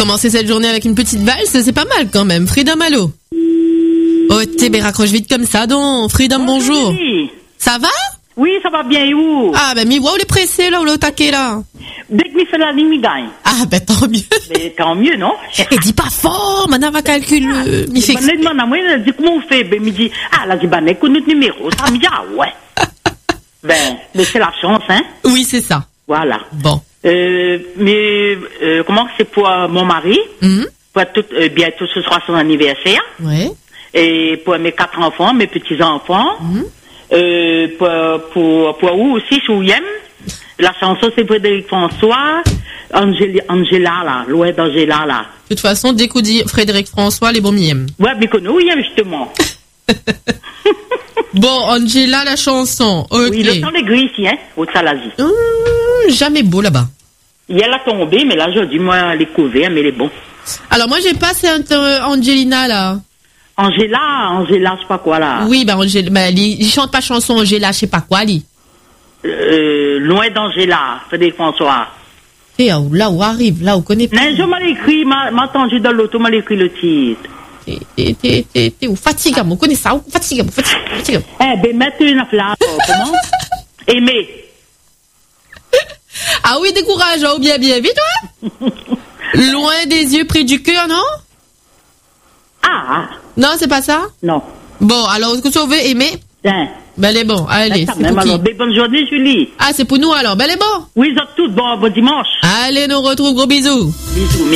Commencer cette journée avec une petite valse, c'est pas mal quand même. Freedom, allô? Oh, t'es raccroche vite comme ça, donc. Freedom, bonjour. Oui. Ça va? Oui, ça va bien, et où? Ah, ben, mi, wow, les pressés, là, ou le taquet, là. Dès que mi fait la ligne, mi gagne. Ah, ben, tant mieux. Mais tant mieux, non? Et dis pas fort, maintenant, va calculer, mi fait. Je demande à moi, elle dit, comment on fait? Ben, mi dit, ah, là, j'ai ben, écoute notre numéro. Ça me dit, ah, ouais. Ben, mais c'est la chance, hein? Oui, c'est ça. Voilà. Bon. Comment c'est pour mon mari? Pour tout, bientôt, ce sera son anniversaire. Ouais. Et pour mes 4 enfants, mes petits-enfants. Pour où aussi, je vous aime. La chanson, c'est Frédéric François. Angela, là. Loin d'Angela, là. De toute façon, dès qu'on dit Frédéric François, les bons miem. Ouais, mais que nous, justement. Bon, Angela, la chanson. Ok. Oui, le temps des gris ici, hein, au Salazie. Jamais beau là-bas. Il y a la tombée, mais là, je dis, moi, les couvert, mais les bons. Alors, moi, j'ai pas cette Angelina, là. Angela, je sais pas quoi, là. Oui, ben, Angela, ben, il chante pas chanson Angela, je sais pas quoi, lui. Loin d'Angela, Frédéric François. Et là où arrive, là où connaît pas. Non, je m'en écrit, m'a entendu dans l'auto, m'a écrit le titre. T'es où? Fatigable, on connaît ça, fatigable. Eh, ben, mettre une affaire, comment? Aimer. Ah oui, décourageant, bien, vite, ouais. Loin des yeux, près du cœur, non? Ah. Non, c'est pas ça? Non. Bon, alors, est-ce que tu veux aimer? Tiens. Ben, elle est bon, allez. C'est pour alors, bonne journée, Julie. Ah, c'est pour nous, alors. Ben, elle est bon. Oui, vous êtes toutes, bon dimanche. Allez, nous retrouve, gros bisous. Bisous.